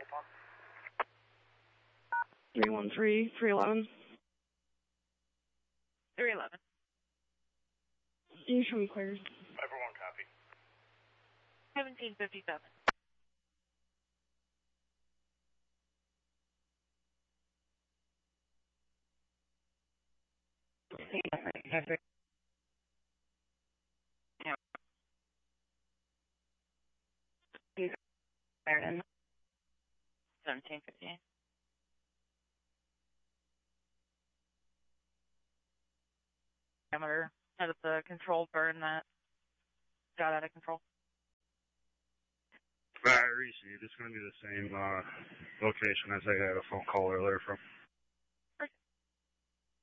313, 311. 311. You show me clears. 541, copy. 1757. Ireland. 1758. Diameter out of the controlled burn that got out of control. Alright, received. It's going to be the same location as I had a phone call earlier from.